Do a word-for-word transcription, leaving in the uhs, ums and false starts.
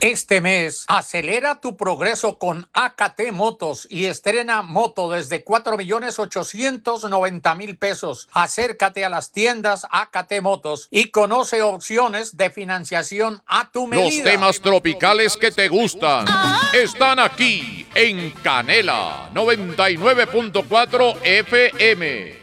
Este mes, acelera tu progreso con A K T Motos y estrena moto desde cuatro millones ochocientos noventa mil pesos. Acércate a las tiendas A K T Motos y conoce opciones de financiación a tu medida. Los temas tropicales que te gustan están aquí en Canela noventa y nueve punto cuatro F M.